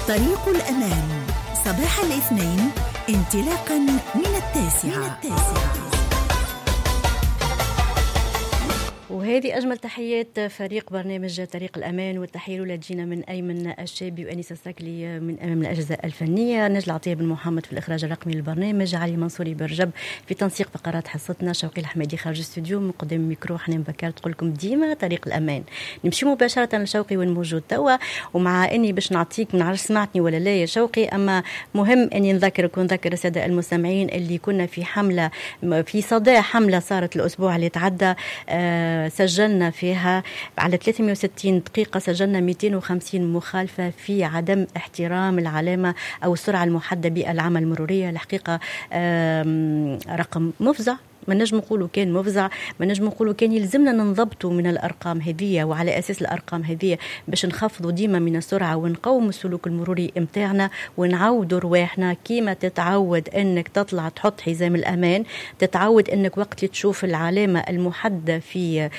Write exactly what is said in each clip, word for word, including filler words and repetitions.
طريق الأمان صباح الاثنين انطلاقا من التاسعة, من التاسعة. وهذه أجمل تحيات فريق برنامج طريق الأمان، والتحية الأولى تجينا من أيمن الشابي وأنيس الساكلي من أمام الأجهزة الفنية، نجل عطية بن محمد في الإخراج الرقمي للبرنامج، علي منصوري برجب في تنسيق فقرات حصتنا، شوقي الحميدي خارج الاستوديو من قدام الميكرو. حنان بكار تقول لكم ديما طريق الأمان. نمشي مباشرة لشوقي وين موجود توا، ومع أني باش نعطيك من عرش سمعتني ولا لا يا شوقي، أما مهم أني نذكرك ونذكر السادة المستمعين اللي كنا في حملة في صدى حملة صارت الأسبوع اللي تعدى، آه سجلنا فيها على ثلاثمئة وستين دقيقة سجلنا مئتين وخمسين مخالفة في عدم احترام العلامة أو السرعة المحددة بالعمل المرورية. الحقيقة رقم مفزع، ما نجم نقولوا كان مفزع، ما نجم نقولوا كان يلزمنا ننضبطوا من الأرقام هذه، وعلى أساس الأرقام هذه باش نخفضوا ديما من السرعة ونقوم السلوك المروري امتاعنا ونعودوا رواحنا كيما تتعود أنك تطلع تحط حزام الأمان، تتعود أنك وقت تشوف العلامة المحددة في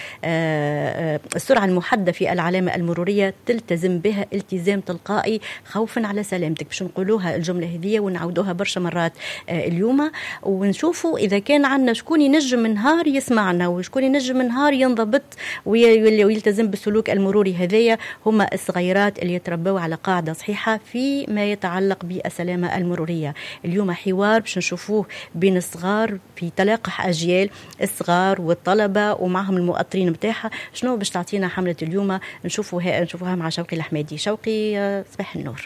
السرعة المحددة في العلامة المرورية تلتزم بها التزام تلقائي خوفا على سلامتك. باش نقولوها الجملة هذه ونعودوها برشا مرات اليوم، ونشوفوا إذا كان عندنا شكون ينجم نهار يسمعنا وشكون ينجم نهار ينضبط ويلتزم بالسلوك المروري. هذايا هما الصغيرات اللي يتربوا على قاعدة صحيحة فيما يتعلق بالسلامة المرورية. اليوم حوار باش نشوفوه بين الصغار في تلاقح أجيال الصغار والطلبة ومعهم المؤطرين متاعها. شنو باش تعطينا حملة اليوم؟ نشوفوها نشوفوها مع شوقي الحميدي. شوقي صباح النور.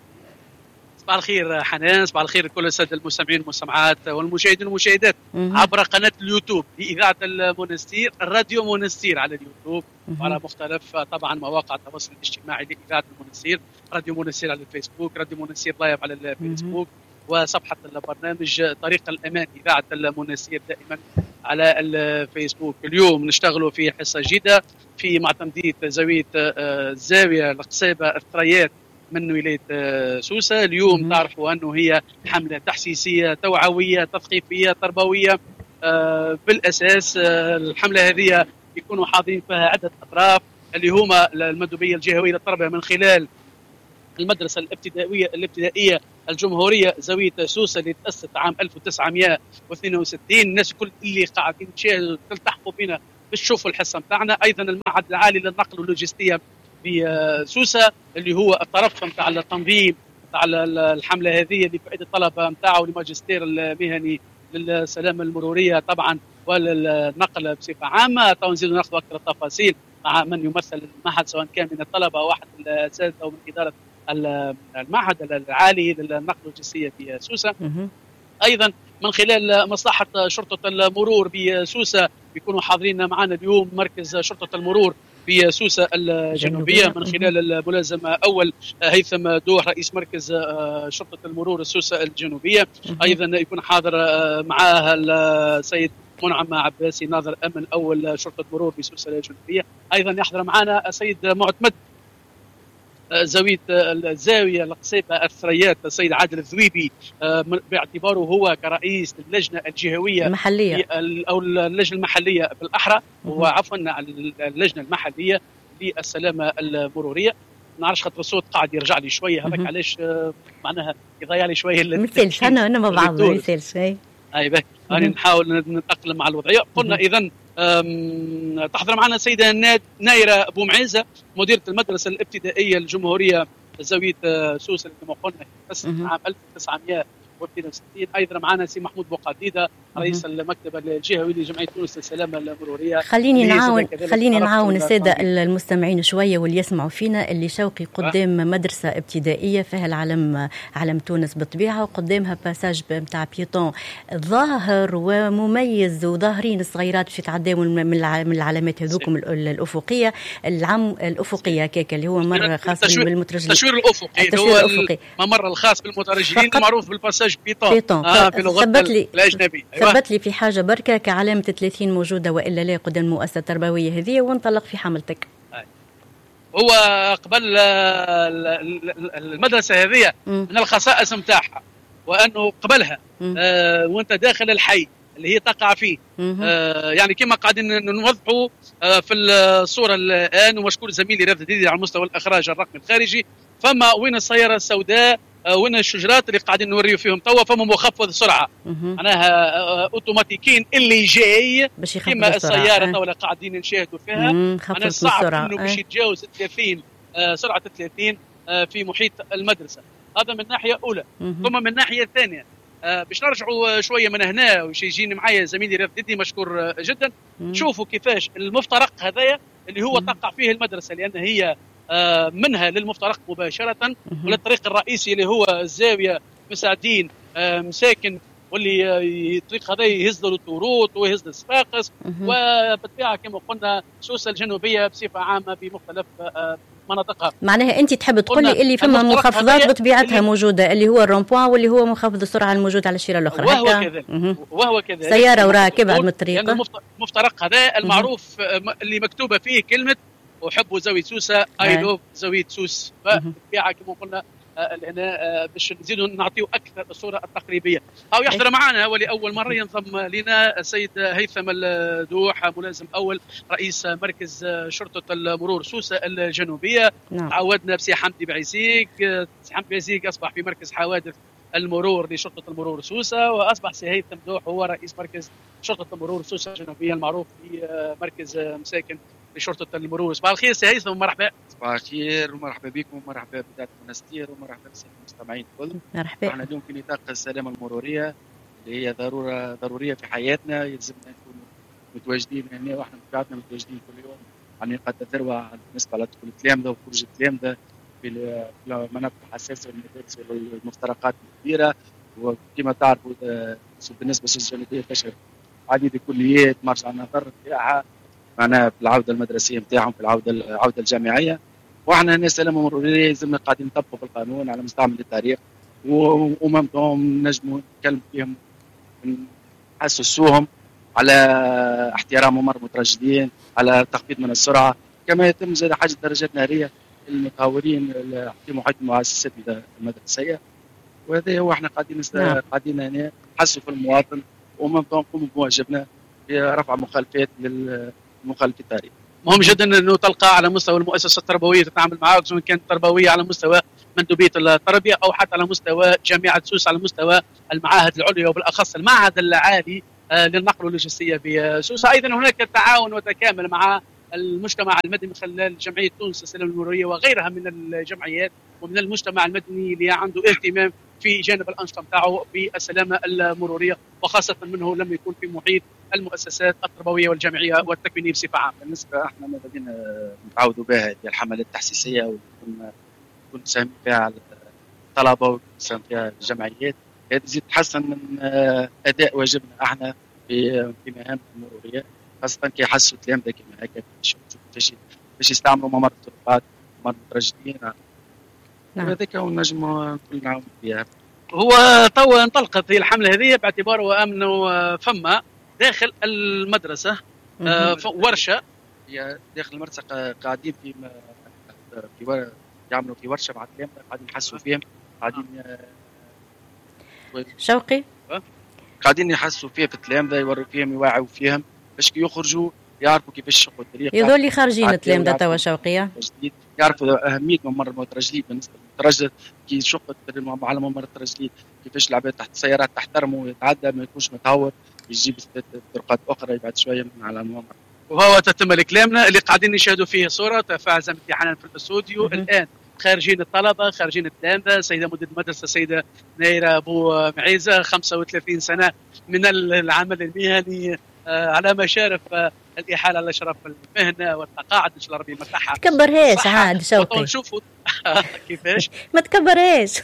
صباح الخير حنان، صباح الخير لكل الساده المستمعين والمستمعات والمشاهدين والمشاهدات عبر قناه اليوتيوب لإذاعة المونستير، الراديو مونستير على اليوتيوب وعلى مختلف طبعا مواقع التواصل الاجتماعي لإذاعة المونستير، راديو مونستير على الفيسبوك، راديو مونستير لايف على الفيسبوك، وصفحة البرنامج طريق الأمان إذاعة المونستير دائما على الفيسبوك. اليوم نشتغلوا في حصة جديدة في معتمدية زاوية الزاوية القصيبة الثريات من ولاية سوسة. اليوم مم. تعرفوا أنه هي حملة تحسيسية توعوية تثقيفية تربوية. آه بالأساس آه الحملة هذه يكونوا حاضرين فيها عدة أطراف اللي هما المندوبية الجهوية للتربية من خلال المدرسة الابتدائية الابتدائية الجمهورية زاوية سوسة اللي تأسست عام ألف وتسعمئة واثنين وستين. الناس كل اللي قاعدين تلتحقوا بنا باش تشوفوا الحصة متاعنا. أيضا المعهد العالي للنقل واللوجستية في سوسة اللي هو الطرف نتاع التنظيم نتاع الحملة هذه اللي فائدة الطلبة نتاعه لماجستير المهني للسلامة المرورية طبعا والنقل بصفة عامة. تنزيل ناخذ أكثر التفاصيل مع من يمثل المعهد سواء كان من الطلبة أو أحد الأساتذة أو من إدارة المعهد العالي للنقل واللوجستية في سوسة. أيضا من خلال مصلحة شرطة المرور بسوسة بيكونوا حاضرين معنا اليوم مركز شرطة المرور في سوسة الجنوبية من خلال الملازم أول هيثم دوح رئيس مركز شرطة المرور سوسة الجنوبية. أيضا يكون حاضر معها السيد منعم عباسي ناظر أمن أول شرطة مرور في سوسة الجنوبية. أيضا يحضر معنا السيد معتمد زاوية الزاوية القصيبة الثريات السيد عادل الذويبي باعتباره هو كرئيس اللجنة الجهوية المحلية أو اللجنة المحلية بالأحرى وعفوا اللجنة المحلية للسلامة المرورية. نعرفش خاطر الصوت قاعد يرجع لي شوية هذاك علاش معناها يضيع لي شوية مثلش أنا أنا ما بعرف مثلش شيء. أي بك أنا نحاول نتأقلم مع الوضعية. قلنا إذن تحضر معنا السيدة نايرة أبو معيزة مديرة المدرسة الابتدائية الجمهورية زاوية سوسة كما قلنا تأسست عام ألف وتسعمئة واثنين وستين. أيضا معنا سي محمود بوقديدة رئيس المكتب الجهوي لجمعية تونس للسلامة المرورية. خليني نعاون خليني نعاون السادة المستمعين شوية واللي يسمعوا فينا اللي شوقي قدام أه؟ مدرسة ابتدائية فيها العلم علم تونس بالطبيعة وقدامها باساج متاع بيطون ظاهر ومميز وظاهرين الصغيرات باش يتعداوا من العلامات هذوكم الأفقية العم الأفقية كيكا اللي هو مرة خاص بالمترجلين. التشوير الأفقي هو الممر الخاص بالمترجلين المعروف بالباساج بيطون, بيطون. آه بلغة الأجنبي. أيوة. ثبت لي في حاجة بركة كعلامة ثلاثين موجودة وإلا لا قدام المؤسسة التربوية هذه وانطلق في حملتك. هو قبل المدرسة هذه من الخصائص متاعها وأنه قبلها آه وانت داخل الحي اللي هي تقع فيه آه يعني كما قاعدين نوضحوا آه في الصورة الآن. ومشكور زميلي رفد ديدي على مستوى الإخراج الرقمي الخارجي فما وين السياره السوداء، وين الشجرات اللي قاعدين نوريو فيهم توا، فما مخفض سرعه معناها اوتوماتيكيين اللي جاي كما السياره توا قاعدين نشاهدوا فيها. انا صعب انه باش يتجاوز ثلاثين سرعه ثلاثين في محيط المدرسه. هذا من ناحيه اولى. ثم من ناحيه ثانيه باش نرجعوا شويه من هنا وش يجيني معايا زميلي رياض ديدي مشكور جدا. شوفوا كيفاش المفترق هذايا اللي هو تقع فيه المدرسه، لان هي منها للمفترق مباشره وللطريق الرئيسي اللي هو الزاويه مساعدين مساكن، واللي الطريق هذا يهز له الطوروط ويهز الصفاقس، وبالطبيعه كما قلنا سوسه الجنوبيه بصفه عامه بمختلف مناطقها. معناها انت تحب تقول لي اللي فما مخفضات بطبيعتها موجوده، اللي هو الرومبوان واللي هو منخفض السرعه الموجود على الشيره الاخرى. وهو كذا وهو كذا سياره وراك ابعد من الطريق. يعني المفترق هذا المعروف اللي مكتوبه فيه كلمه احب زاويه سوسه، اي لوف زاويه سوس. فبالطبيعه كما قلنا لأن باش نزيدوا نعطيو اكثر الصوره التقريبيه. او يحضر معنا ولأول مره ينضم لنا السيد هيثم الدوح، ملازم اول رئيس مركز شرطه المرور سوسه الجنوبيه. نعم. تعودنا بسي حمدي بعزيق، سي حمدي بعزيق اصبح في مركز حوادث المرور لشرطه المرور سوسه، واصبح سي هيثم دوح هو رئيس مركز شرطه المرور سوسه الجنوبيه المعروف في مركز مساكن لشرطه المرور. صباح الخير سي هيثم ومرحبا. صباح الخير ومرحبا بكم ومرحبا بذات المنستير ومرحبا بالساده المستمعين الكل. مرحبا. احنا اليوم في نطاق السلامه المروريه اللي هي ضروره ضروريه في حياتنا، يلزمنا نكونوا متواجدين هنا، واحنا بطبيعتنا متواجدين كل يوم على نقاط الذروه بالنسبه لدخول التلامذه وخروج التلامذه في المناطق الحساسه والمدارس والمفترقات الكبيره. وكما تعرفوا بالنسبه للجنوبيه تشهد عديد الكليات مرجع النظر بتاعها معناها في العوده المدرسيه نتاعهم، في العوده العوده الجامعيه. واحنا هنا سلامه مروريه لازمنا قاعدين نطبقوا بالقانون على مستعمل التاريخ، وممكن نجموا نتكلم فيهم نحسسوهم على احترام ممر المترجلين، على تخفيض من السرعه، كما يتم زاد حجز درجات ناريه للمتهورين في محيط المؤسسات المدرسيه. وهذا هو احنا قاعدين نعم. قاعدين هنا نحسوا في المواطن وممكن نقوم بواجبنا في رفع مخالفات للمخالفه التاريخ. مهم جدا انه تلقى على مستوى المؤسسه التربويه تتعامل معها، سواء كانت تربويه على مستوى مندوبيه التربيه او حتى على مستوى جامعه سوسه، على مستوى المعاهد العليا وبالاخص المعهد العالي للنقل واللوجستيه بسوسه. ايضا هناك تعاون وتكامل مع المجتمع المدني من خلال جمعيه تونس للسلامه المروريه وغيرها من الجمعيات ومن المجتمع المدني اللي عنده اهتمام في جانب الانشطه نتاعو بالسلامه المروريه، وخاصه منه لما يكون في محيط المؤسسات التربويه والجامعيه والتكوينيه بصفه عامه. بالنسبه احنا ما بدينا نتعودوا بها الحملات التحسيسيه وكنا كنا ساهمين فيها على الطلبه وساهم فيها الجمعيات، هذه تزيد تحسن من اداء واجبنا احنا في في مهام المروريه، خاصه كي يحسوا التلامذه كما هكا باش باش يستعملوا ممر الطرقات ممر المترجلين. نعم. وهذاك ونجموا نقول نعاون فيها. هو توا انطلقت هي الحمله هذه باعتباره امنوا فما داخل المدرسه آه ورشه، هي داخل المدرسه قاعدين في في يعملوا في ورشه مع التلامذه قاعدين يحسوا فيهم، قاعدين شوقي قاعدين يحسوا فيه في التلامذه، يوروا فيهم يوعوا فيهم باش كي يخرجوا يعرفوا كيفاش يشقوا الطريق. يظل اللي خارجين التلامذه توا شوقية يعرفوا اهميه ممر المترجلين بالنسبه للمترجل، كي يشق على ممر الترجلين كيفاش العباد تحت السيارات تحترموا ويتعدى ما يكونش متهور يجيب طرقات اخرى يبعد شويه من على الممر. وهو تتم كلامنا اللي قاعدين نشاهدوا فيه صوره تفاعل زميلتي حنان في الاستوديو. الان خارجين الطلبه، خارجين التلامذه، سيده مدير المدرسه سيده نايره ابو معيزه خمسة وثلاثين سنه من العمل المهني على مشارف الإحالة على شرف المهنة والتقاعد إن شاء الله ربي يمتعها. تكبرهاش عاد شوقي. نشوفوا كيفاش. ما تكبرهاش.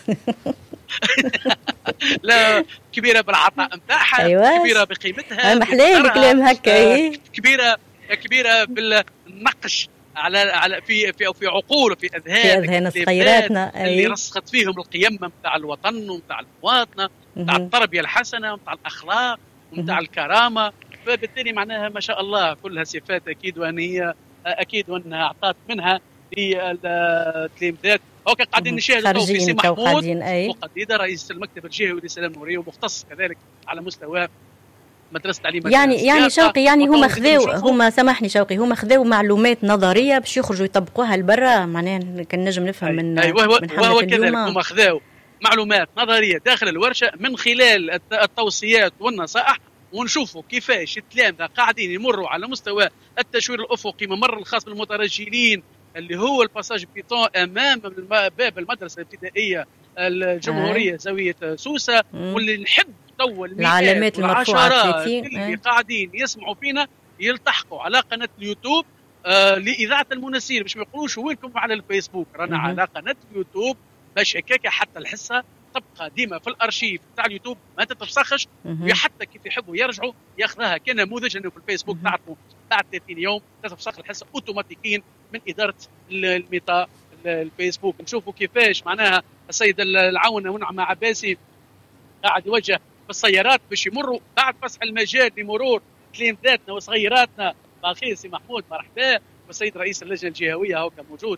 لا كبيرة بالعطاء نتاعها، أيوة. كبيرة بقيمتها. محلاه الكلام هكا. كبيرة كبيرة بالنقش على على في في في عقول وفي اذهان في اذهان صغيراتنا اللي رسخت فيهم القيم نتاع الوطن ونتاع المواطنه نتاع التربيه الحسنه ونتاع الاخلاق ونتاع الكرامه. فبالتالي معناها ما شاء الله كلها صفات اكيد وان هي اكيد وانها اعطت منها للتلامذات. اوكي قاعدين نشاهدوا في سي محمود وقديده رئيس المكتب الجهوي للسلامه المروريه ومختص كذلك على مستوى مدرسه تعليم يعني يعني شوقي يعني هما خذاو هما سامحني شوقي هما خذاو معلومات نظريه باش يخرجوا يطبقوها لبرا معناها كان نجم نفهم أي. من أي. وهو, من وهو كذلك هما خذاو معلومات نظريه داخل الورشه من خلال التوصيات والنصائح، ونشوفوا كيفاش التلامذه قاعدين يمروا على مستوى التشوير الافقي ممر الخاص بالمترجلين اللي هو الباساج بيتون امام باب المدرسه الابتدائيه الجمهوريه زاويه سوسه، واللي نحب تو العلامات المرفوعه اللي قاعدين يسمعوا فينا يلتحقوا على قناه اليوتيوب آه لاذاعه المنستير، باش ما يقولوش وينكم على الفيسبوك، رانا على قناه اليوتيوب باش هكاك حتى الحصه تبقى ديما في الارشيف تاع اليوتيوب ما تتفسخش، وحتى كيف يحبوا يرجعوا ياخذها كنموذج انه في الفيسبوك تعرفوا بعد ثلاثين يوم تتفسخ الحصه اوتوماتيكيا من اداره الميتا الفيسبوك. نشوفوا كيفاش معناها السيد العون منعم عباسي قاعد يوجه بالسيارات باش يمروا بعد فسح المجال لمرور تلامذاتنا وصغيراتنا. باخير سي محمود مرحبا، والسيد رئيس اللجنه الجهويه هو كان موجود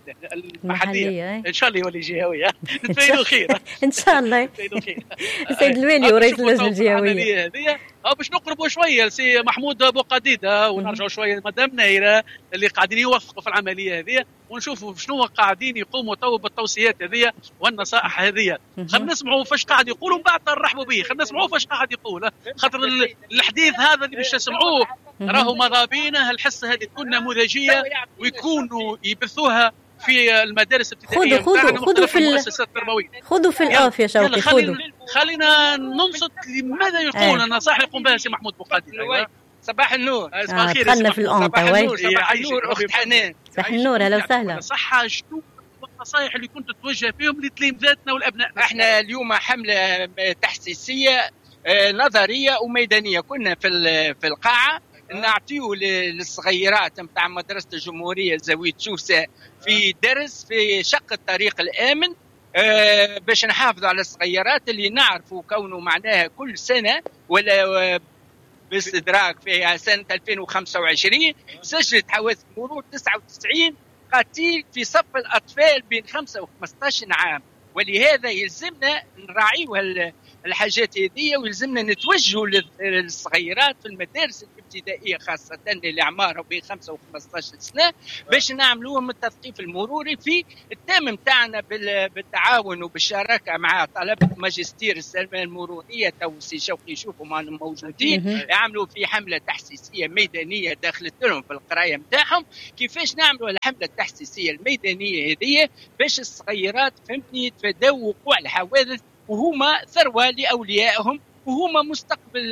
المحليه ان شاء الله يولي جهويه نتفائلوا خير ان شاء الله نتفائلوا خير. السيد الوالي ورئيس اللجنه الجهويه هذه باش نقربوا شويه سي محمود بوقديده ونرجعوا شويه مدام نايره اللي قاعدين يوثقوا في العمليه هذه، ونشوفوا شنو قاعدين يقوموا تو بالتوصيات هذه والنصائح هذه. خلينا نسمعوا فاش قاعد يقولوا بعد نرحبوا به، خلينا نسمعوا فاش قاعد يقول، خاطر الحديث هذا اللي باش تسمعوه راهو ماذا بينا هالحصه هذه تكون نموذجيه ويكونوا يبثوها في المدارس الابتدائيه خذوا خذوا في المؤسسات التربويه، خذوا في الاوف يا شوقي خذوا. خلينا ننصت لماذا يقول النصائح يقوم بها سي محمود بوقادي. صباح النور. صباح الخير. دخلنا في الأونطة. صباح النور. صباح النور أخت حنان. صباح النور أهلا وسهلا. صحة شنو النصائح اللي كنت توجه فيهم لتلامذاتنا والأبناء؟ احنا اليوم حملة تحسيسية نظرية وميدانية. كنا في في القاعة نعطيه للصغيرات نتاع مدرسة الجمهورية زاوية سوسة في درس في شق الطريق الآمن باش نحافظوا على الصغيرات اللي نعرفوا كونه معناها كل سنة ولا باستدراك في سنة ألفين وخمسة وعشرين سجلت حوادث مرور تسعة وتسعين قتيل في صف الأطفال بين خمسة وخمسة عشر عام، ولهذا يلزمنا نراعيوا الحاجات هذه ويلزمنا نتوجهوا للصغيرات في المدارس الابتدائية خاصة اللي أعمارهم بين خمسة وخمسة عشر سنة باش نعملوهم التثقيف المروري في التام متاعنا بالتعاون وبالشراكة مع طلبة ماجستير السلامة المرورية تو سي شوقي يشوفوا معنا موجودين يعملوا في حملة تحسيسية ميدانية داخلت لهم في القراية متاعهم كيفاش نعملوا الحملة التحسيسية الميدانية هذه باش الصغيرات فهمتني يتفادوا وقوع الحوادث، وهما ثروة لأوليائهم وهما مستقبل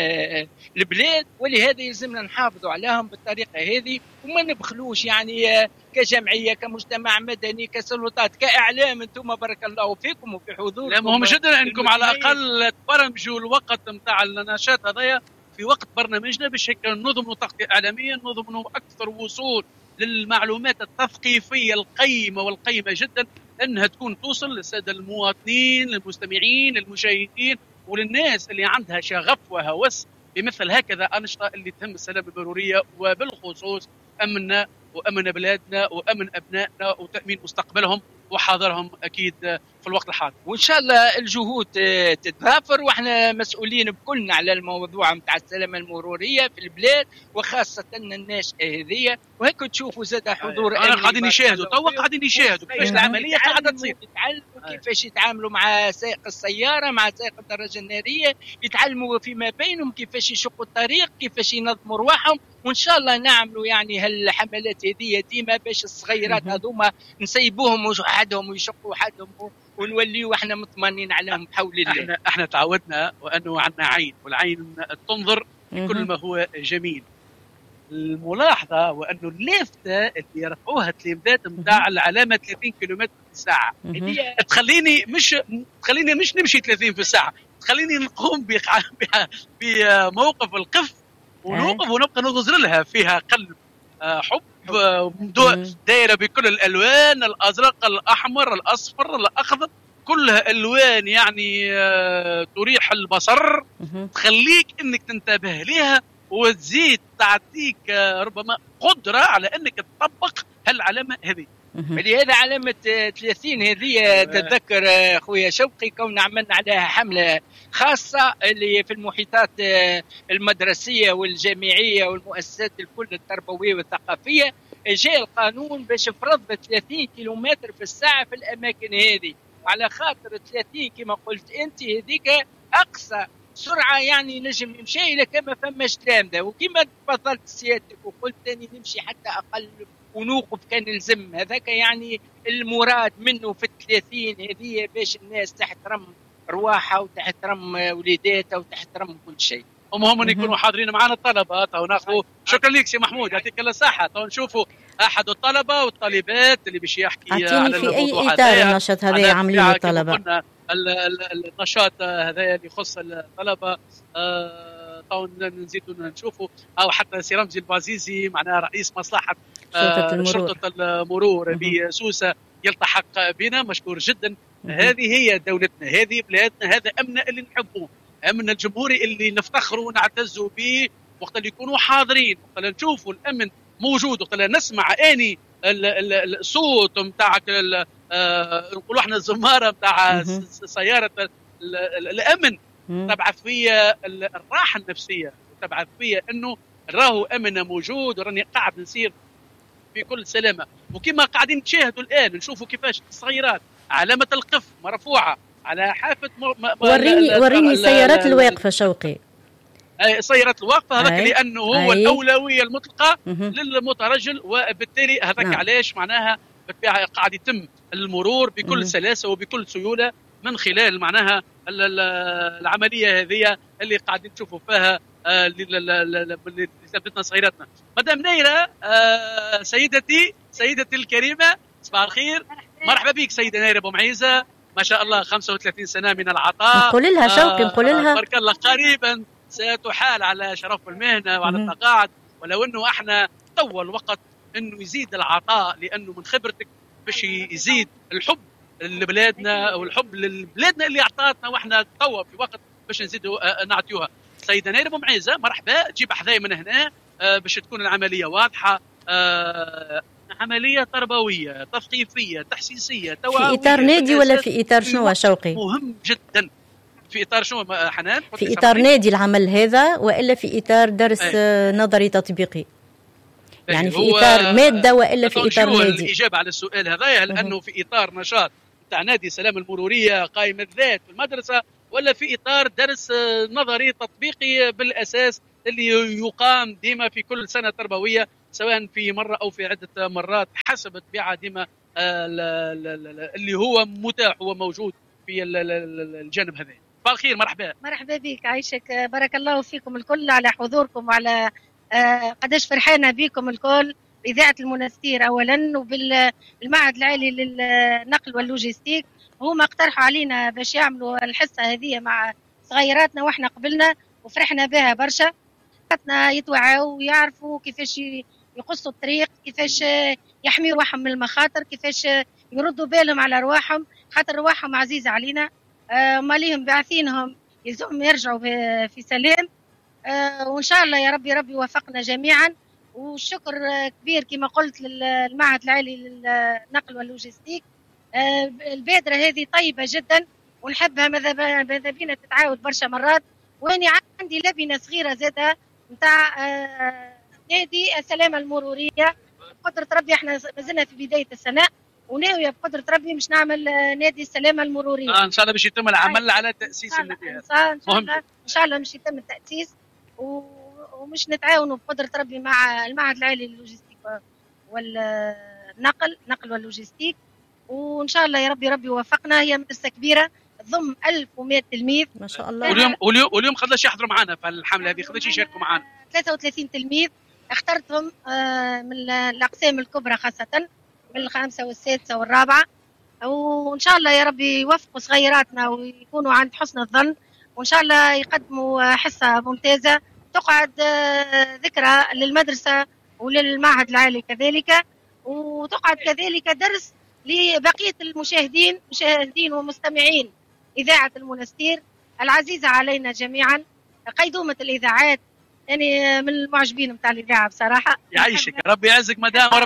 البلاد، ولهذا يلزمنا نحافظوا عليهم بالطريقة هذه وما نبخلوش يعني كجمعية كمجتمع مدني كسلطات كإعلام. أنتم بارك الله فيكم وفي حضوركم. لا مهم جدا أنكم على الأقل تبرمجوا الوقت متاع النشاط هذايا في وقت برنامجنا باش هيك ننظموا تغطية إعلامية، ننظموا أكثر وصول للمعلومات التثقيفية القيمة والقيمة جدا أنها تكون توصل للسادة المواطنين المستمعين المشاهدين وللناس اللي عندها شغف وهوس بمثل هكذا أنشطة اللي تهم السلامة المرورية وبالخصوص أمننا وأمن بلادنا وأمن أبنائنا وتأمين مستقبلهم وحاضرهم أكيد في الوقت الحاضر. وإن شاء الله الجهود تتضافر وإحنا مسؤولين بكلنا على الموضوع متاع السلامة المرورية في البلاد وخاصة الناشئة هذه، وهيك تشوفوا زاد حضور أنا قاعدين يشاهدوا تو قاعدين يشاهدوا كيفاش العملية قاعدة تصير، يتعلموا كيفاش يتعاملوا مع سائق السيارة مع سائق الدراجة النارية، يتعلموا فيما بينهم كيفاش يشقوا الطريق كيفاش ينظموا رواحهم، وإن شاء الله نعملوا يعني هالحملات هذه ديما باش الصغيرات هذوما نسيبوهم وحدهم ويشقوا حدهم ونوليوا احنا مطمئنين عليهم بحول الله. احنا احنا تعودنا وانه عندنا عين والعين تنظر كل ما هو جميل. الملاحظه وانه اللافته اللي يرفعوها التلامذات نتاع العلامه ثلاثين كيلومتر في الساعه تخليني مش تخليني مش نمشي ثلاثين في الساعه، تخليني نقوم بموقف القف ونوقف ونبقى نغزر لها فيها قلب حب دائرة بكل الألوان، الأزرق الأحمر الأصفر الأخضر، كلها ألوان يعني تريح البصر تخليك أنك تنتبه لها وتزيد تعطيك ربما قدرة على أنك تطبق هالعلامة هذه. فلهذا علامة ثلاثين هذه تتذكر خويا شوقي كون عملنا عليها حملة خاصة اللي في المحيطات المدرسية والجامعية والمؤسسات الكل التربوية والثقافية. جاء القانون باش فرض ثلاثين كيلومتر في الساعة في الأماكن هذه، وعلى خاطر ثلاثين كما قلت أنت هذيك أقصى سرعة يعني نجم يمشي إلى كما فماش تلامذة، وكما تفضلت سيادتك وقلت تاني نمشي حتى أقل ونوقف كان نلزم. هذاك يعني المراد منه في الثلاثين هذه باش الناس تحترم رواحها وتحترم وليداتها وتحترم كل شيء. المهم ان يكونوا حاضرين معنا الطلبه. تو ناخذ شكرا لك سي محمود، يعطيك الصحه. تو نشوفوا احد الطلبه والطالبات اللي باش يحكي على في اي اطار النشاط هذا عاملين الطلبه. النشاط هذا اللي يخص الطلبه تو نزيدوا نشوفوا، او حتى سي رمزي البازيزي معناها رئيس مصلحه شرطه المرور, شرطة المرور بسوسه يلتحق بنا. مشكور جدا. هذه هي دولتنا، هذه بلادنا، هذا امنا اللي نحبوه، امن الجمهوري اللي نفتخروا ونعتزوا به. وقت اللي يكونوا حاضرين، وقت اللي نشوفوا الامن موجود، وقت اللي نسمع اني الصوت نتاع نقولوا احنا الزماره نتاع سياره الامن، تبعث فيا الراحه النفسيه، تبعث فيا انه راهو امن موجود وراني قاعد نسير في كل سلامه. وكما قاعدين تشاهدوا الان نشوفوا كيفاش الصغيرات علامه القف مرفوعه على حافه م... وريني وريني السيارات الواقفه شوقي. اي سيارات الواقفه هذاك لانه هو أي. الاولويه المطلقه للمترجل، وبالتالي هذاك نعم. علاش معناها بالطبيعه قاعد يتم المرور بكل مه. سلاسه وبكل سيوله من خلال معناها العمليه هذه اللي قاعدين نشوفوا فيها اللي ثبتنا صغيراتنا. مدام نيره آه سيدتي سيدتي الكريمه، صباح الخير، مرحبا بك سيده نيره بومعيزه، ما شاء الله خمسة وثلاثين سنه من العطاء. نقول لها شوقي نقول لها بارك الله قريبا ستحال على شرف المهنه وعلى التقاعد، ولو انه احنا طول وقت انه يزيد العطاء، لانه من خبرتك باش يزيد الحب لبلادنا والحب لبلادنا اللي اعطاتنا، واحنا توا في وقت باش نزيدوا نعطيوها. سيده نيره بومعيزه مرحبا، جيب حذايا من هنا باش تكون العمليه واضحه، عمليه تربويه تثقيفيه تحسيسيه توعويه. في اطار نادي ولا في اطار شنو شوقي؟ مهم جدا. في اطار شنو حنان؟ في اطار نادي العمل هذا والا في اطار درس أي. نظري تطبيقي؟ يعني في اطار ماده والا في اطار نادي؟ الاجابه على السؤال هذا هل انه في اطار نشاط تاع نادي سلام المروريه قائم الذات في المدرسه، ولا في اطار درس نظري تطبيقي بالاساس اللي يقام ديما في كل سنه تربويه، سواء في مره او في عده مرات حسب الطبيعه ديما اللي هو متاح وموجود في الجانب هذا. صباح الخير، مرحبا. مرحبا بك، عايشك، بارك الله فيكم الكل على حضوركم وعلى قداش فرحانه بكم الكل بإذاعة المنستير اولا وبالمعهد العالي للنقل واللوجستيك. هما اقترحوا علينا باش يعملوا الحصه هذه مع صغيراتنا واحنا قبلنا وفرحنا بها برشا. خاطنا يتوعوا ويعرفوا كيفاش يقصوا الطريق، كيفاش يحميوا رواحهم من المخاطر، كيفاش يردوا بالهم على رواحهم، خاطر رواحهم عزيزه علينا. آه ماليهم باعثينهم يلزمهم يرجعوا في سلام. آه وان شاء الله يا ربي ربي يوفقنا جميعا. والشكر كبير كما قلت للمعهد العالي للنقل واللوجستيك. آه البادره هذه طيبه جدا ونحبها، ماذا بينا تتعاود برشا مرات. واني عندي لبنه صغيره زادها نتاع آه نادي السلامه المروريه بقدره ربي. احنا مازلنا في بدايه السنه وناويه بقدره ربي مش نعمل نادي السلامه المروريه. آه ان شاء الله باش يتم العمل على تاسيس النادي هذا. ان شاء الله ان شاء الله مش يتم التاسيس ومش نتعاونوا بقدره ربي مع المعهد العالي للوجستيك والنقل نقل واللوجستيك. وان شاء الله يا ربي ربي يوفقنا. هي مدرسه كبيره تضم ألف ومئة تلميذ ما شاء الله. واليوم واليوم واليوم قداش يحضروا معنا في الحمله هذه؟ قداش يشاركوا معنا؟ ثلاثة وثلاثين تلميذ اخترتهم من الاقسام الكبرى خاصه من الخامسه والسادسه والرابعه. وان شاء الله يا ربي يوفقوا صغيراتنا ويكونوا عند حسن الظن، وان شاء الله يقدموا حصه ممتازه تقعد ذكرى للمدرسه وللمعهد العالي كذلك، وتقعد كذلك درس لبقيه المشاهدين مشاهدين ومستمعين اذاعه المنستير العزيزه علينا جميعا، قيدومه الاذاعات. يعني من المعجبين نتاع الاذاعه بصراحه. يعيشك ربي يعزك مدام وربي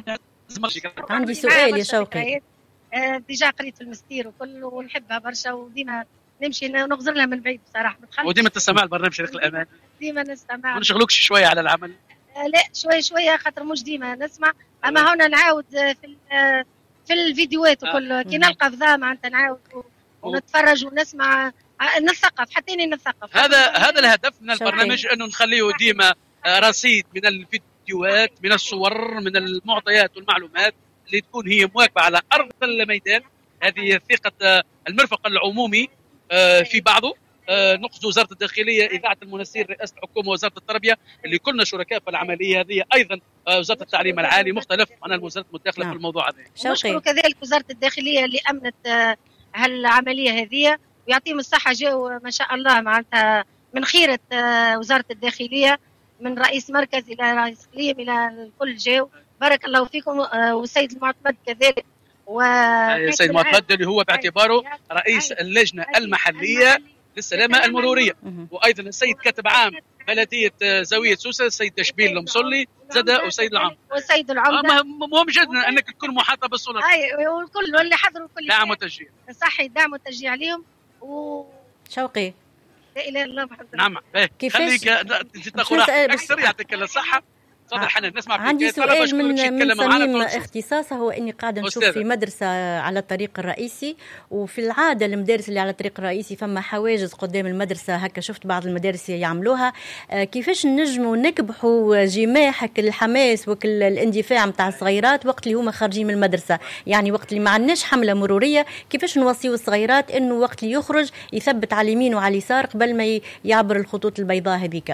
عندي سؤال يا شوقي. ديجا قريت في المستير وكل ونحبها برشا وديما نمشي نغزر لها من بعيد بصراحه. وديما تستمع البرنامج طريق الأمان؟ ديما نستمع. ما نشغلوكش شويه على العمل؟ لا شوي شويه خاطر مش ديما نسمع، اما هنا نعاود في في الفيديوهات وكل كي نلقى فضاء معناتها نعاود ونتفرج ونسمع نثقف حتى اني نثقف. هذا هذا الهدف من البرنامج، انه نخليه ديما رصيد من الفيديوهات، من الصور، من المعطيات والمعلومات اللي تكون هي مواكبه على ارض الميدان. هذه ثقه المرفق العمومي في بعضه. نقصد وزاره الداخليه، اذاعه المنستير، رئاسه الحكومه، وزاره التربيه، اللي كلنا شركاء في العمليه هذه. ايضا وزاره التعليم العالي، مختلف عن الوزارات المداخله في الموضوع هذا. نشكر كذلك وزاره الداخليه اللي امنت هالعمليه هذه، ويعطيهم الصحه. جاوا ما شاء الله معناتها من خيره وزاره الداخليه، من رئيس مركز الى رئيس اقليم الى الكل جاوا. بارك الله فيكم. والسيد المعتمد كذلك، والسيد المعتمد اللي هو باعتباره رئيس اللجنه المحليه للسلامه المروريه، وايضا السيد كاتب عام بلديه زاويه سوسه السيد تشبيل المصلي زاد، والسيد العمده والسيد العمده. مهم جدا انك تكون محاطه بالسلطه. اي والكل واللي حضروا الكل دعم وتشجيع. صحي، دعم وتشجيع عليهم. و شوقي لا اله الا الله محمد. نعم خليك تاخذ اكثر، يعطيك الصحه. عندي سؤال من من صميم اختصاصه، هو اني قاعده نشوف في مدرسه على الطريق الرئيسي، وفي العاده المدارس اللي على الطريق الرئيسي فما حواجز قدام المدرسه، هكا شفت بعض المدارس يعملوها. كيفاش نجموا نكبحوا جماح الحماس والاندفاع نتاع الصغيرات وقت اللي هما خارجين من المدرسه؟ يعني وقت اللي ما عندناش حمله مروريه، كيفاش نوصيوا الصغيرات انه وقت اللي يخرج يثبت على اليمين وعلى اليسار قبل ما يعبر الخطوط البيضاء هذيك؟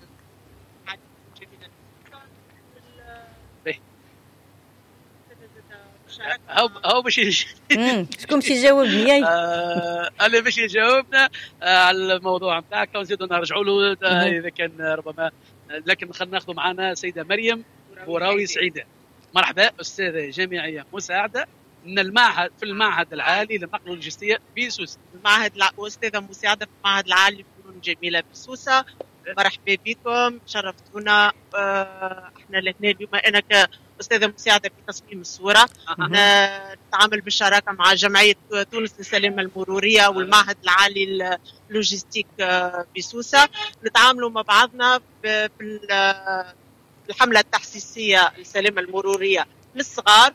هو هو باش شكون باش يجاوبني؟ انا باش يجاوبنا على الموضوع نتاعك، ونزيدوا نرجعوا له اذا كان ربما. لكن خلينا ناخذ معنا سيده مريم بوراوي سعيده. مرحبا، استاذه جامعيه مساعده من المعهد في المعهد العالي للنقل واللوجستيه بسوسه. المعهد استاذه مساعده في المعهد العالي للفنون الجميله بسوسه. مرحبا بكم، شرفتونا. احنا الاثنين اليوم انا كاستاذه مساعده في تصميم الصوره نتعامل بالشراكه مع جمعيه تونس للسلامه المروريه والمعهد العالي للوجستيك بسوسه. نتعاملوا مع بعضنا في الحمله التحسيسيه للسلامه المروريه للصغار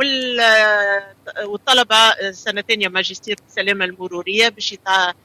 والطلبه سنه ثانيه ماجستير في السلامه المروريه باش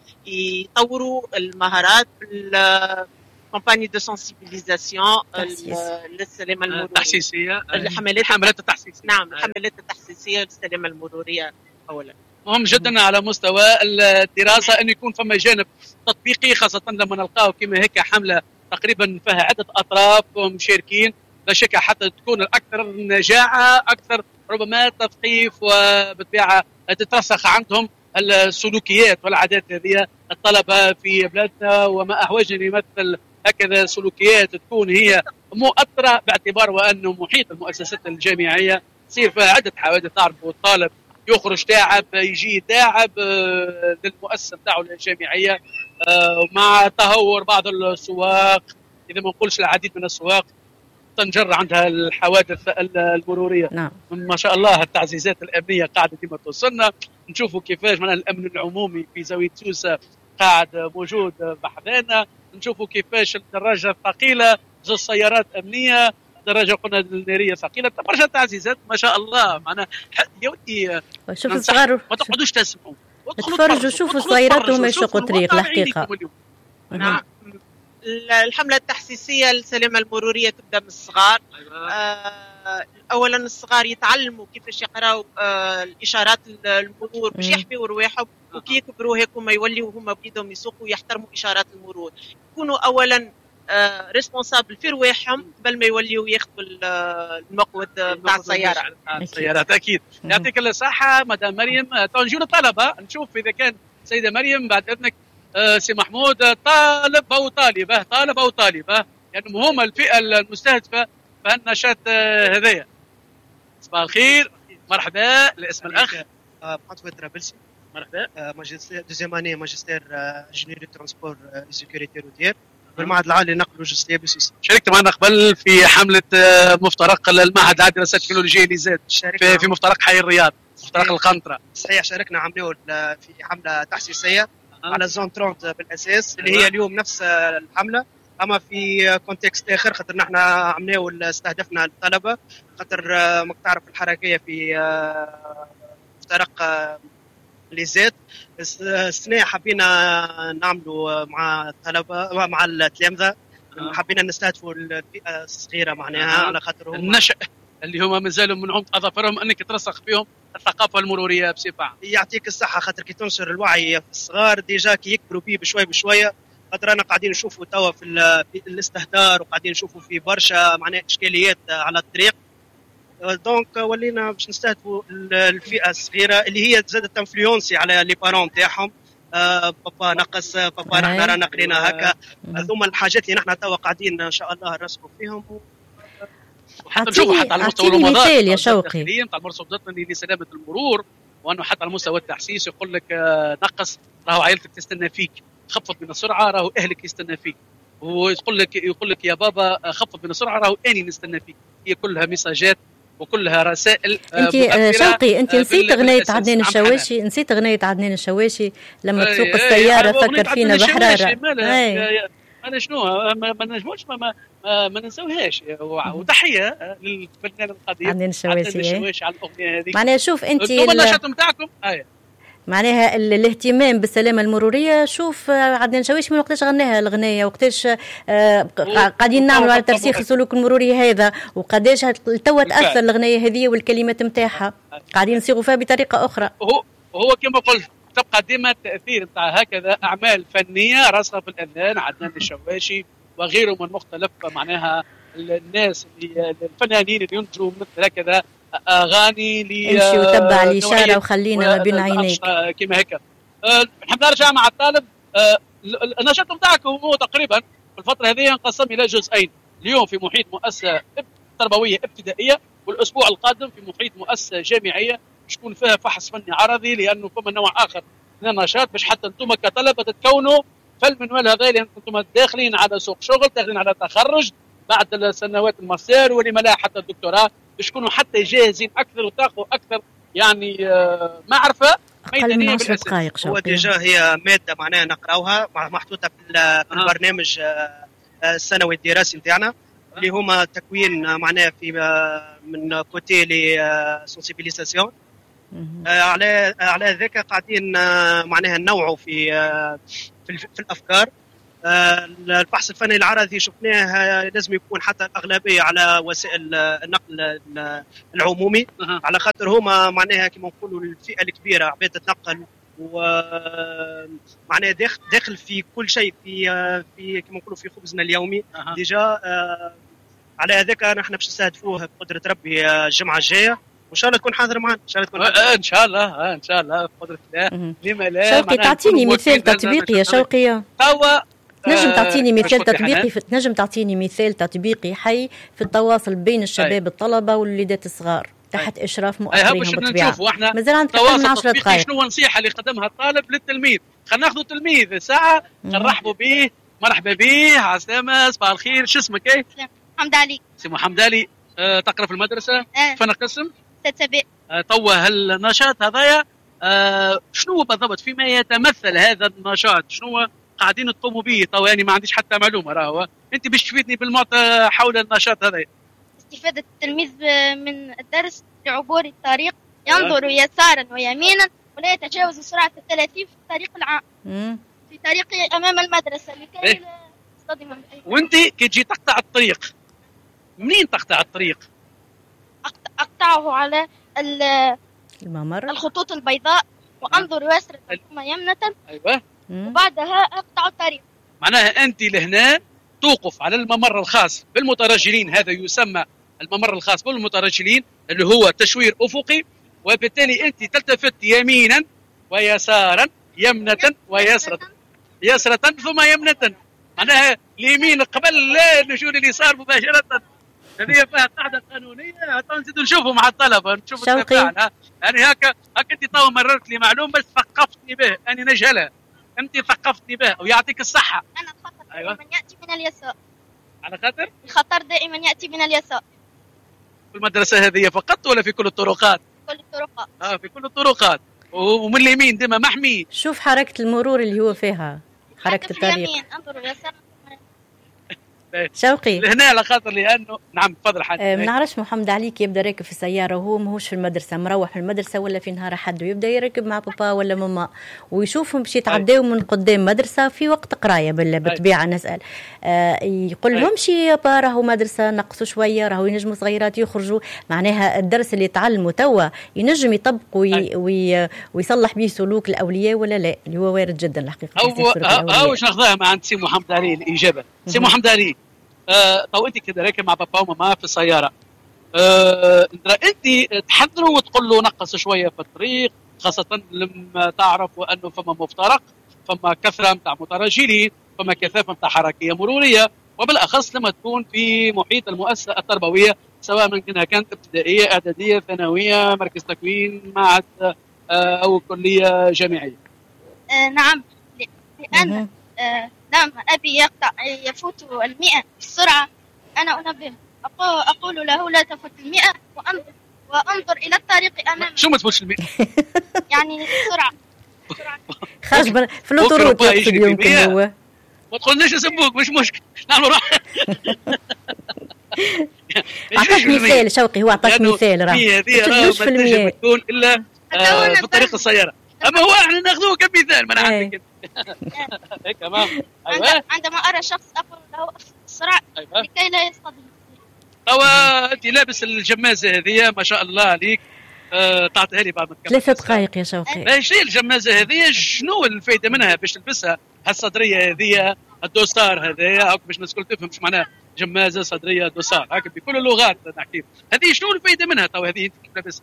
يطوروا المهارات في كامباني دو سنسيبيليزاسيون للسلامه المروريه التحسيسيه، الحملات الحملات التحسيسيه. نعم، الحملات التحسيسيه للسلامه المروريه. اولا مهم جدا على مستوى الدراسه ان يكون فما جانب تطبيقي، خاصه لما نلقاو كما هيك حمله تقريبا فيها عده اطراف مشاركين. لا شك حتى تكون الاكثر نجاعه، اكثر ربما تثقيف، وبالطبيعه تترسخ عندهم السلوكيات والعادات هذه الطلبه في بلادنا، وما احوج ان يمثل هكذا سلوكيات تكون هي مؤثره، باعتبار وانه محيط المؤسسات الجامعيه تصير فيها عده حوادث. تعرفوا الطالب يخرج تعب، يجي تعب للمؤسسه نتاعو الجامعيه، مع تهور بعض السواق، اذا ما نقولش العديد من السواق تنجر عندها الحوادث المروريه. نعم. ما شاء الله التعزيزات الامنيه قاعده ديما توصلنا، نشوفوا كيفاش من الامن العمومي في زاويه سوسه قاعد موجود بحذانا، نشوفوا كيفاش الدراجه الثقيله، زوج سيارات امنيه، دراجه قلنا الناريه ثقيله، برشا تعزيزات ما شاء الله. معنا يا ودي شوف الصغار ما تقعدوش تسمعوا، تفرجوا شوفوا الصغيرات وما يشقوا الطريق الحقيقه. نعم. الحملة التحسيسية للسلامة المرورية تبدأ من الصغار. آه أولا الصغار يتعلموا كيفاش يقراوا آه الإشارات المرور باش يحميوا رواحهم، وكي يكبروا هيك هما يوليوا هما بيدهم يسوقوا ويحترموا إشارات المرور. يكونوا أولا آه ريسبونسابل في رواحهم قبل ما يوليوا ياخذوا المقود بتاع السيارة. السيارات أكيد. يعطيك الصحة مدام مريم. تنجيل الطلبة نشوف إذا كان سيدة مريم بعد إذنك آه سي محمود طالب أو طالبة، طالب أو طالبة، يعني هم الفئة المستهدفة في النشاط آه هذايا. صباح الخير، مرحبا. الاسم الأخ محمد طرابلسي. مرحبا. ماجستير دوزيام اني ماجستير انجينير دو ترونسبور اي سيكوريتي روتيير. بالمعهد العالي للنقل واللوجستيه بسوسه. شاركت معنا قبل في حمله مفترق المعهد العالي للدراسات التكنولوجيه اللي زاد في, في مفترق حي الرياض، مفترق القنطره. صحيح، شاركنا عملوا في حمله تحسيسيه أه. على زون ثلاثين بالاساس اللي هي اليوم نفس الحمله، اما في كونتكست اخر خاطر نحن عملناو استهدفنا الطلبه خاطر ما تعرف الحركيه في مفترق اللي زاد. السنه حبينا نعملوا مع الطلبه مع التلامذه أه. حبينا نستهدفوا الفئه الصغيره معناها أه. على خاطر النشأ اللي هم مازالوا من عمق اظافرهم انك ترسخ فيهم الثقافه المروريه بصفه عامه. يعطيك الصحه خاطر كي تنشر الوعي في الصغار ديجا كي يكبروا بيه بشوي بشويه، خاطر انا قاعدين نشوفوا توا في, في الاستهتار وقاعدين نشوفوا في برشا معناها اشكاليات على الطريق. دونك ولينا باش نستهدفوا الفئه الصغيره اللي هي زادت انفلونسي على لي بارون تاعهم. آه بابا نقص بابا نحن رانا قرينا هكا. هذوما الحاجات اللي نحن توا قاعدين ان شاء الله نرسخوا فيهم. حتى نشوفوا حتى على مستوى المنظمات يا شوقي تاع المرصد الوطني لسلامه المرور، وانه حتى على مستوى التحسيس يقول لك نقص راهو عائلتك تستنى فيك، خفض من السرعه راهو اهلك يستنى فيك، ويقول لك يقول لك يا بابا خفض من السرعه راهو اني نستنى فيك. هي كلها مساجات وكلها رسائل. انت شوقي انت نسيت اغنيه عدنان الشواشي، نسيت اغنيه عدنان الشواشي لما تسوق السياره فكر فينا بحراره. انا شنو ما, ما نجموش ما, ما, ما ننسوهاش. وتحيه للفنان القدير عدنان الشواشي على الاغنيه هذه. معناها شوف انت النشاط نتاعكم آه. معناها الاهتمام بالسلامه المروريه. شوف عدنان الشواشي من وقتاش غناها الاغنيه، وقتاش آه قاعدين نعملوا على ترسيخ السلوك المروري هذا، وقداش توا تاثر الاغنيه هذه والكلمات نتاعها قاعدين نصيغوا فيها بطريقه اخرى. هو هو كما قلت تبقى ديما التاثير نتاع هكذا اعمال فنيه راسخه في الاذهان. عدنان الشواشي وغيره من مختلف معناها الناس اللي الفنانين اللي ينتجوا مثل هكذا اغاني لي امشي وتبع الاشاره وخلينا ما بين عينيك كما هيك. أه نحب نرجع مع الطالب. أه النشاط نتاعكم هو تقريبا في الفتره هذه ينقسم الى جزئين. اليوم في محيط مؤسسه تربويه ابتدائيه، والاسبوع القادم في محيط مؤسسه جامعيه شكون فيها فحص فني عرضي، لانه فما نوع اخر من النشاط باش حتى انتم كطلبه تتكونوا فالمنوال هذا، لان انتم داخلين على سوق شغل، داخلين على تخرج بعد السنوات الماستر ولما لا حتى الدكتوراه، باش تكونوا حتى جاهزين اكثر وتاخذوا اكثر يعني معرفه ميدانيه بالاساس. هو ديجا هي ماده معناها نقراوها محطوطه في البرنامج السنوي الدراسي نتاعنا اللي هما تكوين معناها في من كوتي لي سونسيبيليزاسيون. على على ذاك قاعدين معناها ننوعوا في في, في الافكار. البحث الفني العرضي شفناه لازم يكون حتى الاغلبيه على وسائل النقل العمومي، على خاطر هما معناها كما نقولوا الفئه الكبيره عباد تتنقل ومعناها داخل داخل في كل شيء في في كما نقولوا في خبزنا اليومي. أه. ديجا على هذاك نحن باش نستهدفوه بقدره ربي الجمعه الجايه، وان شاء الله تكون حاضر معنا. ان شاء الله تكون حاضر. ان شاء الله آه ان شاء الله بقدره الله. لما لا شوقي تعطيني مثال تطبيقي يا شوقي. توا نجم تعطيني مثال تطبيقي في... نجم تعطيني مثال تطبيقي حي في التواصل بين الشباب الطلبه والوليدات الصغار تحت اشراف مؤثرين بالطبيعه. مازال عندك من عشرة دقائق. شنو النصيحه اللي قدمها الطالب للتلميذ؟ خلينا ناخذ تلميذ ساعه نرحبوا به. مرحبا به، عسلامه، صباح الخير، شو اسمك؟ ايه محمد علي. سي محمد علي. أه تقرا في المدرسه؟ أه. فين قسم؟ ستة ب. أه توا هالنشاط هذايا أه شنو بالضبط فيما يتمثل هذا النشاط؟ شنو قاعدين تقوموا به توا؟ يعني ما عنديش حتى معلومه. راهو انت باش تفيدني بالمعطى حول النشاط هذا. استفادة التلميذ من الدرس لعبور الطريق، ينظر يسارا ويمينا ولا يتجاوز سرعة الثلاثين في الطريق العام في طريقه امام المدرسه لكي إيه؟ لا يصطدم بأي. وانت كي تجي تقطع الطريق منين تقطع الطريق؟ اقطعه على الممر الخطوط البيضاء وانظر يسرا ثم يمنة. ايوه. وبعدها اقطع الطريق. معناها انت لهنا توقف على الممر الخاص بالمترجلين، هذا يسمى الممر الخاص بالمترجلين اللي هو تشوير افقي، وبالتالي انت تلتفت يمينا ويسارا، يمنة ويسرة، يسرة ثم يمنة. معناها اليمين قبل لا نشوف اليسار مباشرة. هذه فيها قاعدة قانونية نزيدوا نشوفوا مع الطلبة نشوفوا التفاعل. يعني هكا هكا انت تو مررت لي معلومة بس ثقفتني به، أنا نجهلها، انت ثقفتني به ويعطيك الصحة. أنا ثقفتني. أيوة. من يأتي من اليسار. على خاطر الخطر دائما يأتي من اليسار. في المدرسة هذه فقط ولا في كل الطرقات؟ في كل الطرقات. اه في كل الطرقات، ومن اليمين ديما محمي. شوف حركة المرور اللي هو فيها، حركة الطريق. انظروا يسار. شوقي لهنا على خاطر لانه نعم تفضل حاج. ما نعرفش محمد عليك يبدا راكب في السياره وهو ماهوش في المدرسه، مروح من المدرسه ولا في نهار حد، ويبدا يركب مع بابا ولا ماما ويشوفهم باش يتعداو من قدام مدرسه في وقت قرايه بالطبيعه. نسال آه يقول لهمش يابا راهو مدرسه نقصوا شويه، راهو ينجموا صغيرات يخرجوا، معناها الدرس اللي تعلموا توا ينجم يطبق وي وي ويصلح به سلوك الاولياء ولا لا، اللي هو وارد جدا الحقيقه. هو هو واش ناخذها مع عند سي محمد علي الاجابه. سي محمد علي آه، تو انت كده راكب مع بابا وماما في السياره، آه، انت تحذروا وتقول له نقص شويه في الطريق، خاصه لما تعرفوا انه فما مفترق، فما كثره نتاع متراجلين، فما كثافه نتاع حركيه مروريه، وبالاخص لما تكون في محيط المؤسسه التربويه سواء من كانها كانت ابتدائيه اعداديه ثانويه مركز تكوين معهد آه، او كليه جامعيه. آه نعم، لان آه لما أبي يقطع يفوت المئة بسرعة أنا أنبه، أقول له لا تفوت المئة وأنظر وأنظر إلى الطريق أمامك. شو ما تفوتش المئة؟ يعني بسرعة خارج في الأوتوروت يقصد يمكن هو. ما تقولناش نسبوك مش مشكل نعمل روح. أعطاك مثال شوقي، هو أعطاك مثال راه ما تشدوش في المئة تكون إلا في طريق السيارة، أما هو احنا ناخذوه كمثال ما نعرفش. تمام. أيوة. عندما أرى شخص أقول له أخفض السرعة أيوة. لكي لا يصطدم. توا أنت لابس الجمازة هذه ما شاء الله عليك، أه تعطيها لي بعد ما تكمل. ثلاثة دقائق يا شوقي. ايش هي الجمازة هذه؟ شنو الفائدة منها باش تلبسها؟ هالصدرية هذه، الدوسار هذايا، هاك باش الناس الكل تفهم شو معناها جمازة صدرية دوسار، هاك بكل اللغات نحكي. هذه شنو الفائدة منها توا هذه أنت كيف لابسها؟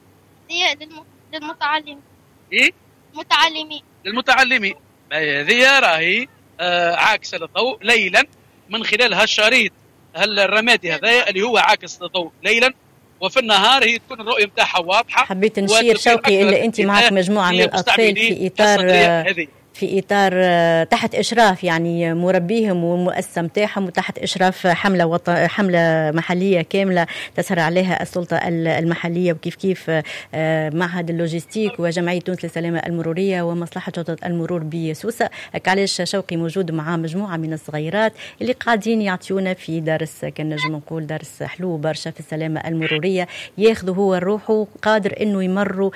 هي للمتعلمين. إيه؟ متعلمين. للمتعلمين. هذه راهي آه عاكس الضوء ليلا من خلال هالشريط هالرمادي هذا اللي هو عاكس الضوء ليلا، وفي النهار هي تكون الرؤيه نتاعها واضحه. حبيت نشير شوقي اللي انت معك مجموعه من الاطفال في اطار في اطار تحت اشراف يعني مربيهم والمؤسسه نتاعهم، وتحت اشراف حمله وط... حمله محليه كامله تسهر عليها السلطه المحليه، وكيف كيف معهد اللوجستيك وجمعيه تونس للسلامه المروريه ومصلحه شرطه المرور بسوسه. علاش شوقي موجود مع مجموعه من الصغيرات اللي قاعدين يعطيونا في درس كان نجم نقول درس حلو برشا في السلامه المروريه، ياخذوا هو روحه قادر انه يمروا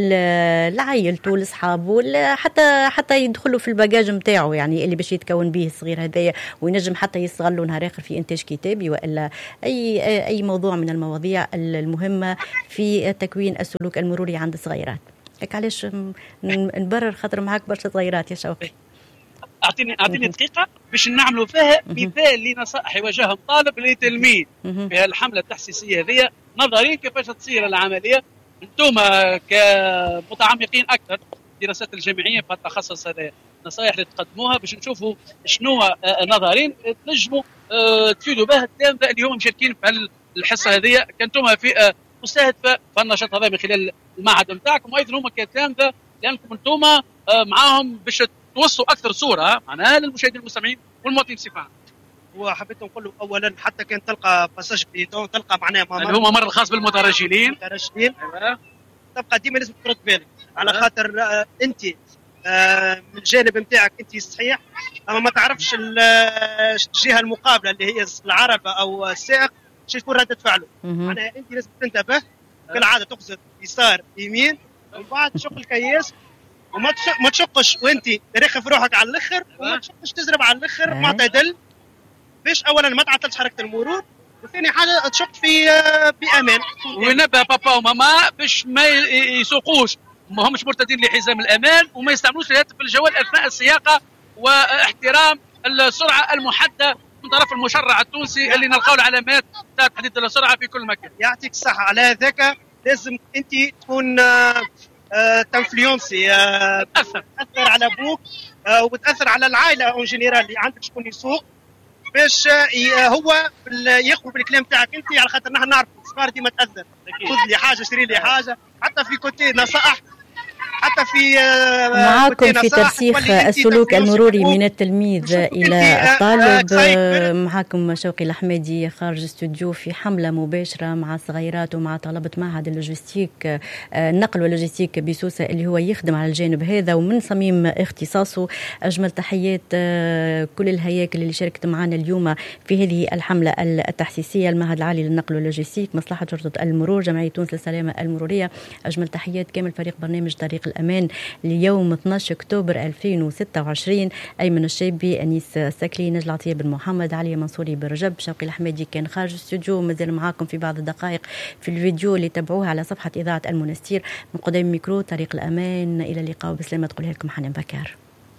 لعائلته لاصحابه حتى حتى يدخلوا في الباجاج نتاعو يعني اللي باش يتكون به الصغير هذايا، وينجم حتى يستغلوا نهار اخر في انتاج كتابي والا اي اي موضوع من المواضيع المهمه في تكوين السلوك المروري عند الصغيرات. هيك علاش نبرر خاطر معاك برشا صغيرات يا شوقي. اعطيني اعطيني دقيقه باش نعملوا فيها مثال لنصائح يوجههم طالب لتلميذ في الحمله التحسيسيه هذه نظريا كيفاش تصير العمليه. انتم كمتعمقين اكثر الدراسات الجامعيه في التخصص هذا، نصائح اللي تقدموها باش نشوفوا شنو نظرين تنجموا تفيدوا به التلامذه اللي هم مشاركين في الحصه هذه، كنتم في مستهدفه في النشاط هذا من خلال المعهد نتاعكم، وايضا هم كتلامذه لانكم انتم معاهم باش توصلوا اكثر صوره معناها للمشاهدين المستمعين والمواطنين بصفه عامه. وحبيت نقول له اولا حتى كان تلقى باساج بيتون تلقى معناها اللي يعني هما مره الخاص بالمترجلين المترجلين تبقى ديما لازم ترد بالك على خاطر آه انت آه من الجانب نتاعك انت صحيح، اما ما تعرفش الجهه المقابله اللي هي العربه او السائق شو تكون رده فعله. معناها انت لازم تنتبه كالعاده تقصد يسار يمين ومن بعد تشق الكياس وما تشق ما تشقش وانت ترخف روحك على الاخر وما تشقش تزرب على الاخر معتدل باش اولا ما تعطلش حركه المرور، وثاني حاجه تشق في بامان. ونبه بابا وماما باش ما يسوقوش ما همش مرتدين لحزام الامان وما يستعملوش الهاتف الجوال اثناء السياقه، واحترام السرعه المحدده من طرف المشرع التونسي اللي نلقاو العلامات تاع تحديد السرعه في كل مكان. يعطيك الصحه. على هذاك لازم انت تكون تنفلونسي تاثر تاثر على ابوك وتاثر على العائله اون جينيرال اللي عندك شكون يسوق باش هو ياخذ بالكلام تاعك انت، على خاطر نحن نعرف الصغار ديما تاثر. خذ لي حاجه اشتري لي حاجه، حتى في كوتي نصائح حتى في معاكم في ترسيخ السلوك المروري من التلميذ إلى الطالب. معاكم شوقي الحمادي خارج الاستوديو في حملة مباشرة مع الصغيرات ومع طلبة معهد اللوجستيك النقل واللوجستيك بسوسة اللي هو يخدم على الجانب هذا ومن صميم اختصاصه. أجمل تحيات كل الهياكل اللي شاركت معنا اليوم في هذه الحملة التحسيسية، المعهد العالي للنقل واللوجستيك، مصلحة شرطة المرور، جمعية تونس للسلامة المرورية. أجمل تحيات كامل فريق برنامج طريق الأمان ليوم اثني عشر أكتوبر ألفين وستة وعشرين. أيمن الشابي، أنيس سكلي، نجل عطية بن محمد، علي منصوري برجب، شوقي الحمادي كان خارج الاستوديو. مازال معاكم في بعض الدقائق في الفيديو اللي تابعوه على صفحة إذاعة المنستير. من قدام ميكرو طريق الأمان، إلى اللقاء بسلامة. تقولها لكم حنان بكار.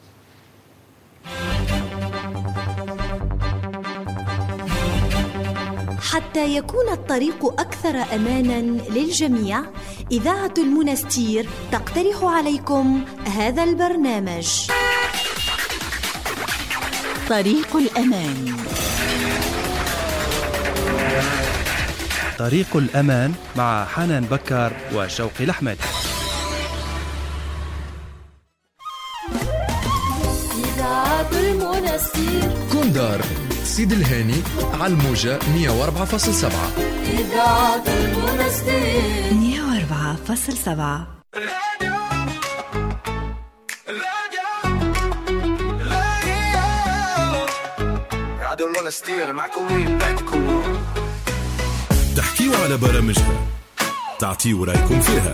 حتى يكون الطريق أكثر أماناً للجميع، إذاعة المنستير تقترح عليكم هذا البرنامج طريق الأمان. طريق الأمان مع حنان بكار وشوقي الحمادي. إذاعة المنستير كوندار سيد الهاني على الموجة مية وأربعة فاصلة سبعة. إذاعة المنستير مية وأربعة فاصلة سبعة. راديو المنستير معكم ويبعدكم. تحكيوا على برامجها، تعطيوا رأيكم فيها.